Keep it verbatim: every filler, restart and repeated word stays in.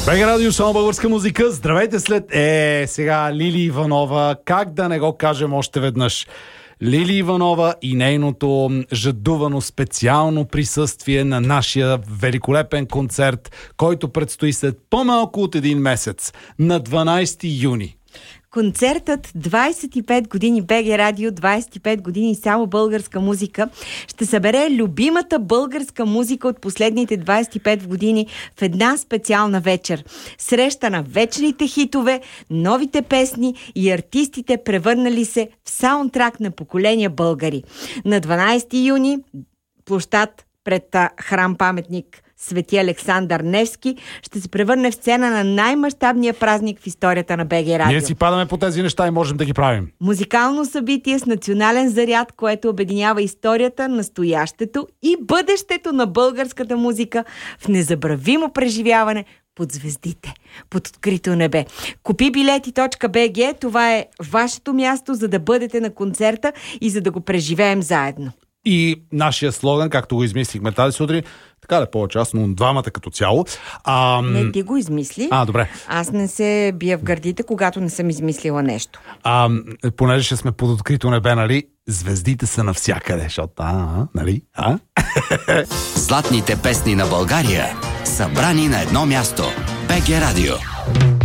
БГ Радио, само българска музика. Здравейте след... Е, сега Лили Иванова. Как да не го кажем още веднъж? Лили Иванова и нейното жадувано специално присъствие на нашия великолепен концерт, който предстои след по-малко от един месец, на дванайсети юни. Концертът двайсет и пет години БГ Радио, двайсет и пет години само българска музика ще събере любимата българска музика от последните двайсет и пет години в една специална вечер. Среща на вечните хитове, новите песни и артистите, превърнали се в саундтрак на поколения българи. На дванайсети юни площад пред храм паметник Свети Александър Невски ще се превърне в сцена на най-мащабния празник в историята на БГ Радио. Ние си падаме по тези неща и можем да ги правим. Музикално събитие с национален заряд, което обединява историята, настоящето и бъдещето на българската музика в незабравимо преживяване под звездите, под открито небе. Купи билети точка би джи, това е вашето място, за да бъдете на концерта и за да го преживеем заедно. И нашия слоган, както го измислихме тази сутрин, така да е по-частно, двамата като цяло. А, не ти го измисли. А, добре. Аз не се бия в гърдите, когато не съм измислила нещо. А, понеже ще сме под открито небе, нали? Звездите са навсякъде, защото, а, нали? А? Златните песни на България, събрани на едно място. БГ Радио.